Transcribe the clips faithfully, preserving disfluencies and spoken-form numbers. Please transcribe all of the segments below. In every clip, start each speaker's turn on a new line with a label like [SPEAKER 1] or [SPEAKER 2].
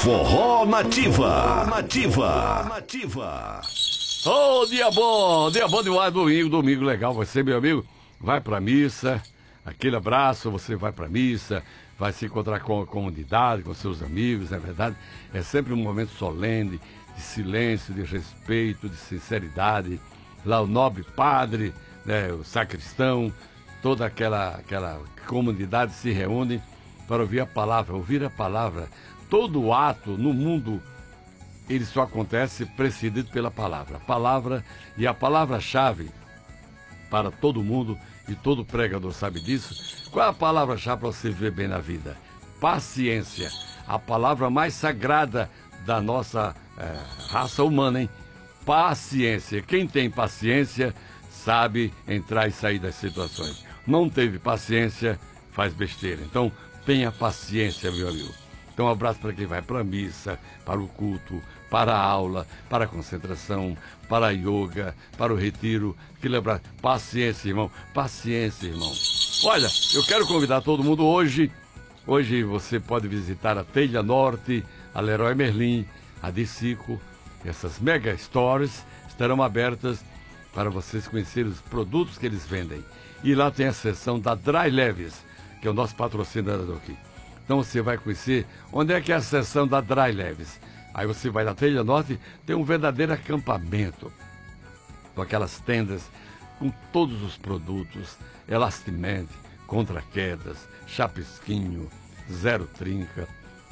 [SPEAKER 1] Forró Nativa. Nativa. Nativa.
[SPEAKER 2] Ô, dia bom, dia bom demais, domingo, domingo legal. Você, meu amigo, vai pra missa, aquele abraço, você vai pra missa, vai se encontrar com a comunidade, com seus amigos, não é verdade? É sempre um momento solene, de silêncio, de respeito, de sinceridade. Lá o nobre padre, né, o sacristão, toda aquela, aquela comunidade se reúne para ouvir a palavra, ouvir a palavra. Todo ato no mundo, ele só acontece precedido pela palavra. A palavra e a palavra-chave para todo mundo, e todo pregador sabe disso. Qual é a palavra-chave para você viver bem na vida? Paciência. A palavra mais sagrada da nossa é, raça humana, hein? Paciência. Quem tem paciência sabe entrar e sair das situações. Não teve paciência, faz besteira. Então, tenha paciência, meu amigo. Então, um abraço para quem vai para a missa, para o culto, para a aula, para a concentração, para a yoga, para o retiro. Que lembrar, paciência, irmão. Paciência, irmão. Olha, eu quero convidar todo mundo hoje. Hoje você pode visitar a Telha Norte, a Leroy Merlin, a Dicico. Essas mega stores estarão abertas para vocês conhecerem os produtos que eles vendem. E lá tem a seção da Dry Leves, que é o nosso patrocinador aqui. Então você vai conhecer onde é que é a seção da Dry Leves. Aí você vai na Telha Norte, tem um verdadeiro acampamento, com aquelas tendas, com todos os produtos, Elastimete, contra-quedas, chapisquinho, zero trinca.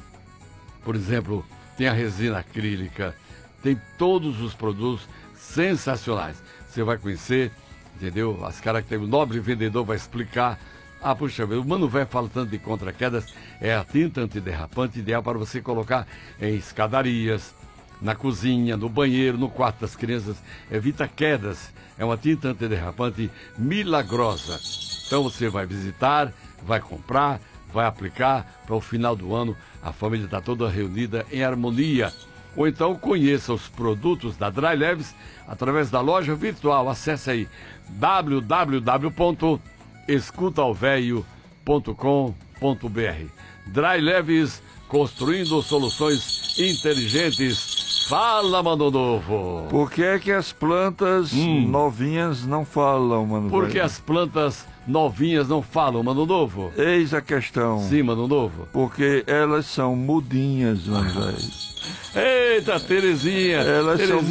[SPEAKER 2] Por exemplo, tem a resina acrílica, tem todos os produtos sensacionais. Você vai conhecer, entendeu? As características, o nobre vendedor vai explicar. Ah, puxa, o Mano Velho fala tanto de contra-quedas, é a tinta antiderrapante ideal para você colocar em escadarias, na cozinha, no banheiro, no quarto das crianças. Evita quedas, é uma tinta antiderrapante milagrosa. Então você vai visitar, vai comprar, vai aplicar, para o final do ano a família está toda reunida em harmonia. Ou então conheça os produtos da Dry Leves através da loja virtual. Acesse aí w w w ponto escuta o velho ponto com ponto b r. Dry Leves, construindo soluções inteligentes. Fala, Mano Novo!
[SPEAKER 3] Por que é que as plantas hum. novinhas não falam, Mano
[SPEAKER 2] Por que
[SPEAKER 3] velho?
[SPEAKER 2] as plantas novinhas não falam, Mano Novo?
[SPEAKER 3] Eis a questão.
[SPEAKER 2] Sim, Mano Novo.
[SPEAKER 3] Porque elas são mudinhas, Mano velho.
[SPEAKER 2] Eita, Terezinha!
[SPEAKER 3] Elas
[SPEAKER 2] Terezinha.
[SPEAKER 3] são